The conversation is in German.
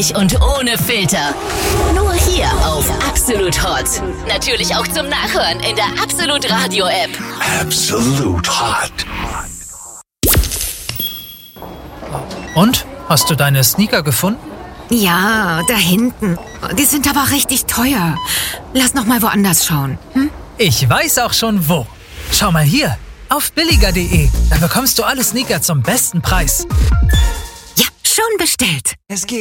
Ehrlich und ohne Filter. Nur hier auf Absolut Hot. Natürlich auch zum Nachhören in der Absolut Radio App. Absolut Hot. Und? Hast du deine Sneaker gefunden? Ja, da hinten. Die sind aber richtig teuer. Lass noch mal woanders schauen. Hm? Ich weiß auch schon wo. Schau mal hier, auf billiger.de. Da bekommst du alle Sneaker zum besten Preis. Ja, schon bestellt. Es geht.